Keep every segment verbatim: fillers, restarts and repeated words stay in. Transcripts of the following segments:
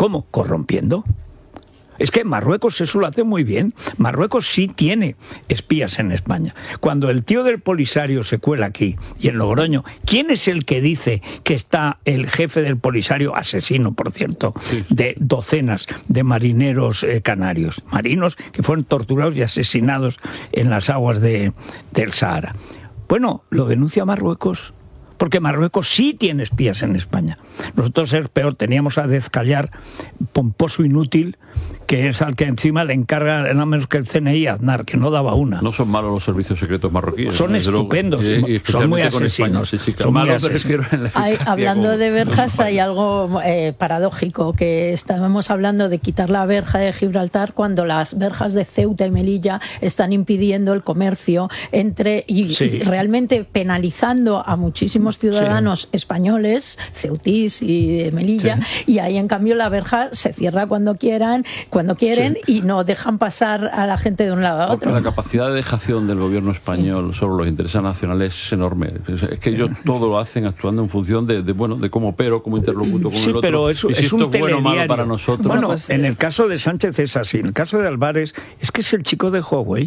¿Cómo? Corrompiendo. Es que Marruecos eso lo hace muy bien. Marruecos sí tiene espías en España. Cuando el tío del Polisario se cuela aquí y en Logroño, ¿quién es el que dice que está el jefe del Polisario, asesino por cierto, sí. de docenas de marineros eh, canarios, marinos que fueron torturados y asesinados en las aguas de, del Sahara? Bueno, lo denuncia Marruecos, porque Marruecos sí tiene espías en España. Nosotros es peor, teníamos a Dezcayar, pomposo inútil, que es al que encima le encarga nada menos que el C N I a Aznar, que no daba una. No son malos los servicios secretos marroquíes. Son estupendos, y, y son muy asesinos. Sí, sí, son malos, me refiero en la hay, hablando como, de verjas, hay algo eh, paradójico, que estábamos hablando de quitar la verja de Gibraltar cuando las verjas de Ceuta y Melilla están impidiendo el comercio entre y, sí. y realmente penalizando a muchísimos ciudadanos sí. españoles, ceutís y de Melilla, sí. y ahí en cambio la verja se cierra cuando quieran, cuando quieren sí. y no dejan pasar a la gente de un lado a otro. Porque la capacidad de dejación del gobierno español sí. sobre los intereses nacionales es enorme. Es que ellos todo lo hacen actuando en función de, de bueno, de cómo opero, cómo interlocuto con sí, el otro. Pero eso, y si es esto un es bueno o malo para nosotros. Bueno, pues, en el caso de Sánchez es así. En el caso de Álvarez es que es el chico de Huawei.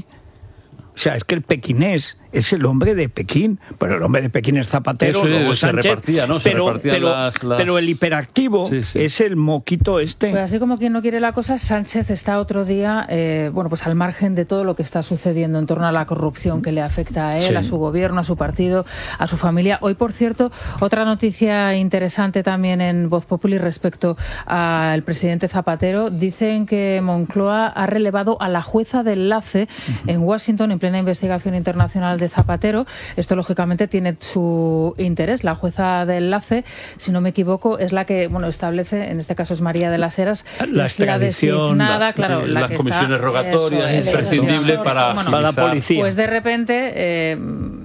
O sea, es que el pequinés es el hombre de Pekín, pero el hombre de Pekín es Zapatero, Eso luego se Sánchez, repartía, ¿no? Se pero, pero, las, las... pero el hiperactivo sí, sí. es el moquito este. Pues así como quien no quiere la cosa, Sánchez está otro día, eh, bueno, pues al margen de todo lo que está sucediendo en torno a la corrupción que le afecta a él, sí. a su gobierno, a su partido, a su familia. Hoy, por cierto, otra noticia interesante también en Voz Populi respecto al presidente Zapatero. Dicen que Moncloa ha relevado a la jueza de enlace uh-huh. en Washington en plena investigación internacional de Zapatero. Esto, lógicamente, tiene su interés. La jueza de enlace, si no me equivoco, es la que, bueno, establece, en este caso es María de las Heras, la es la designada, la, claro, sí, la las que comisiones está, rogatorias, eso, imprescindible para, bueno, para la policía. Pues de repente... Eh,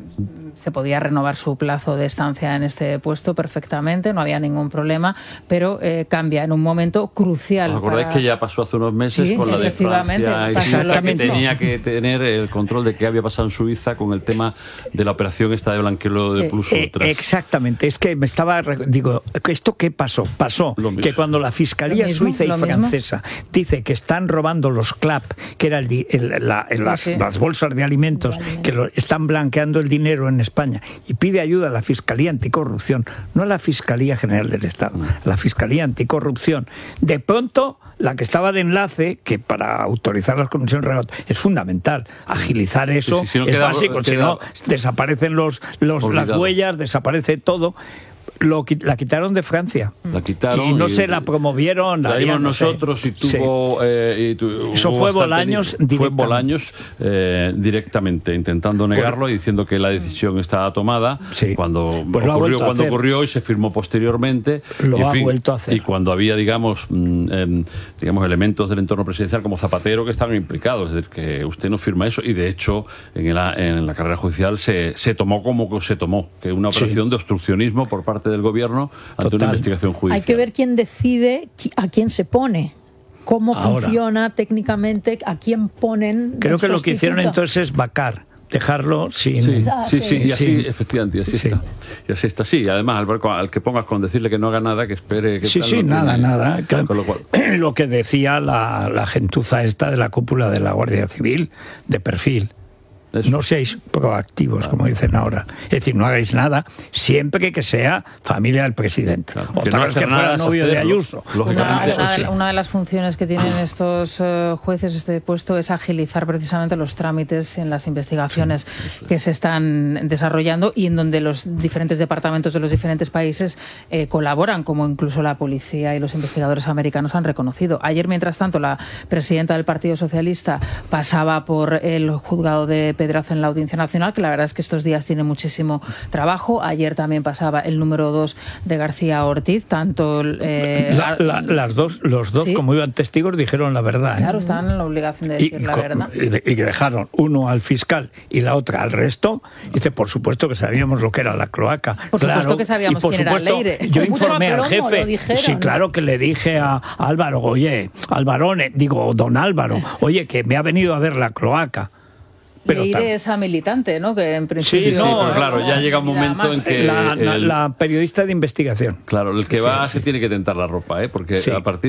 se podía renovar su plazo de estancia en este puesto perfectamente, no había ningún problema, pero eh, cambia en un momento crucial. ¿Os acordáis para... que ya pasó hace unos meses sí, con la de Francia y Suiza, que tenía que tener el control de qué había pasado en Suiza con el tema de la operación esta de blanqueo de sí. plus ultras? Eh, exactamente, es que me estaba... Digo, ¿esto qué pasó? Pasó que cuando la Fiscalía mismo, Suiza y francesa mismo. dice que están robando los C L A P, que era el, el, la, el, las, sí, sí. las bolsas de alimentos, de que lo, están blanqueando el dinero en España, y pide ayuda a la Fiscalía Anticorrupción, no a la Fiscalía General del Estado, a la Fiscalía Anticorrupción. De pronto, la que estaba de enlace, que para autorizar las comisiones regulatorias es fundamental, agilizar eso, sí, sí, si no es queda, básico, queda, si no desaparecen los, los, las huellas, desaparece todo. Lo, la quitaron de Francia. La quitaron y no y, se la promovieron. La dimos nosotros sé. y tuvo... Sí. Eh, y tu, Eso fue Bolaños Fue Bolaños eh, directamente, intentando negarlo y diciendo que la decisión estaba tomada sí. cuando, pues ocurrió, cuando ocurrió y se firmó posteriormente. Lo y, ha fin, vuelto a hacer. Y cuando había, digamos, eh, digamos, elementos del entorno presidencial como Zapatero que estaban implicados. Es decir, que usted no firma eso y, de hecho, en, el, en la carrera judicial se, se tomó como se tomó, que una operación sí. de obstruccionismo por parte del gobierno ante Total. una investigación judicial. Hay que ver quién decide a quién se pone, cómo Ahora, funciona técnicamente, a quién ponen. Creo que lo que hicieron entonces es vacar, dejarlo sin... Sí, sí, sí, y así, sí. efectivamente, y así sí. está. Y así está, sí. Además, al, al que pongas con decirle que no haga nada, que espere... Que sí, sí, nada, tiene, nada. Con lo, cual... lo que decía la, la gentuza esta de la cúpula de la Guardia Civil, de perfil. Eso. No seáis proactivos, claro. como dicen ahora. Es decir, no hagáis nada siempre que sea familia del presidente. Claro. Otra que no vez que fuera novio de Ayuso. Una, una, de, una de las funciones que tienen ah. estos uh, jueces, este puesto, es agilizar precisamente los trámites en las investigaciones sí, que se están desarrollando y en donde los diferentes departamentos de los diferentes países eh, colaboran, como incluso la policía y los investigadores americanos han reconocido. Ayer, mientras tanto, la presidenta del Partido Socialista pasaba por el juzgado de Pedraza en la Audiencia Nacional, que la verdad es que estos días tiene muchísimo trabajo. Ayer también pasaba el número dos de García Ortiz, tanto... Eh, la, la, las dos, los dos, ¿sí? como iban testigos, dijeron la verdad. Claro, ¿eh? estaban en la obligación de decir y, la verdad. Y, y dejaron uno al fiscal y la otra al resto. Dice, por supuesto que sabíamos lo que era la cloaca. Por claro, supuesto que sabíamos quién era Leire. Yo informé al jefe. Sí, claro que le dije a Álvaro, oye, Alvarone, digo, don Álvaro, oye, que me ha venido a ver la cloaca. Pero Leire esa militante, ¿no? Que en principio... Sí, sí, pero claro, ya llega un momento en que... La, la, el, la periodista de investigación. Claro, el que va sí, se sí. tiene que tentar la ropa, ¿eh? Porque sí. a partir